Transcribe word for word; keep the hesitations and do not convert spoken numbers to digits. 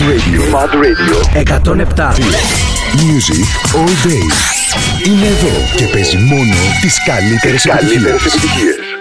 Radio. Mad Radio. εκατόν επτά. Music all day. Είναι εδώ και παίζει μόνο τις καλύτερες επιτυχίες.